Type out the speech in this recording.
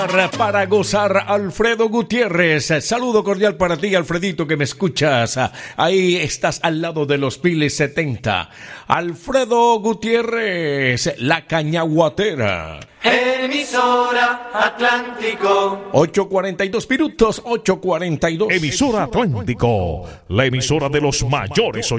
Para gozar, Alfredo Gutiérrez. Saludo cordial para ti, Alfredito, que me escuchas. Ahí estás al lado de los Piles 70. Alfredo Gutiérrez, la cañaguatera. Emisora Atlántico. 8:42 minutos, 8:42. Emisora Atlántico, la emisora de los mayores oyentes.